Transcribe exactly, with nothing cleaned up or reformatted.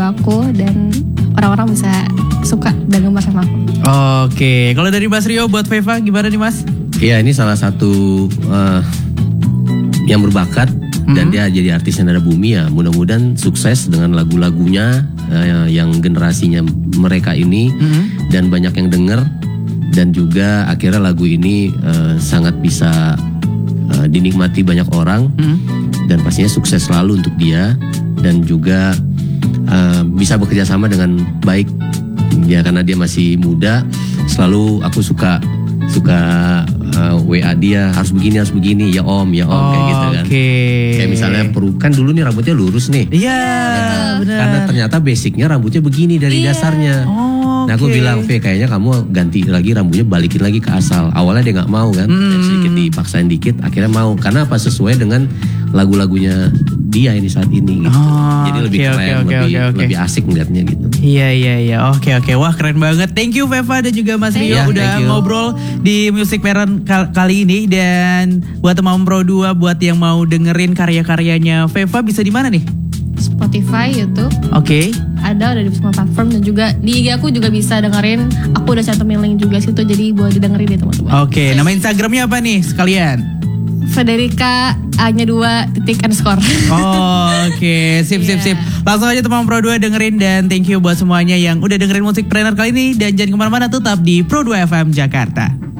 aku dan orang-orang bisa suka dan gemar sama aku. Oke, kalau dari Mas Rio buat Veva gimana nih Mas? Iya, ini salah satu uh, yang berbakat mm-hmm. dan dia jadi artis Nada Bumi ya. Mudah-mudahan sukses dengan lagu-lagunya uh, yang generasinya mereka ini mm-hmm. dan banyak yang denger dan juga akhirnya lagu ini uh, sangat bisa uh, dinikmati banyak orang mm-hmm. dan pastinya sukses selalu untuk dia dan juga uh, bisa bekerja sama dengan baik ya karena dia masih muda. Selalu aku suka suka uh, W A dia harus begini harus begini ya om ya om oh, kayak gitu kan. Okay. Kayak misalnya peru kan dulu nih rambutnya lurus nih. Iya. Yeah, benar. Karena ternyata basicnya rambutnya begini dari yeah. dasarnya. Oh, nah aku okay. bilang V kayaknya kamu ganti lagi rambutnya balikin lagi ke asal. Awalnya dia nggak mau kan. Mm. Sedikit dipaksain dikit akhirnya mau karena apa sesuai dengan lagu-lagunya dia ini saat ini gitu. Oh, jadi lebih okay, keren okay, okay, lebih, okay, okay. lebih asik ngeliatnya gitu. Iya iya iya oke oke wah keren banget. Thank you Veva dan juga Mas Rio yeah, udah ngobrol di Music Parent kali ini dan buat teman Pro dua buat yang mau dengerin karya-karyanya Veva bisa di mana nih? Spotify, YouTube. Oke. Okay. Ada udah di semua platform dan juga di I G aku juga bisa dengerin. Aku udah cantumin link juga situ jadi buat didengerin ya teman-teman. Oke, okay. Nama Instagramnya apa nih sekalian? Federica A-nya dua titik underscore. Oh, oke, okay. sip sip yeah. sip. Langsung aja teman Pro dua dengerin dan thank you buat semuanya yang udah dengerin Musik Planner kali ini dan jangan kemana-mana tetap di Pro dua F M Jakarta.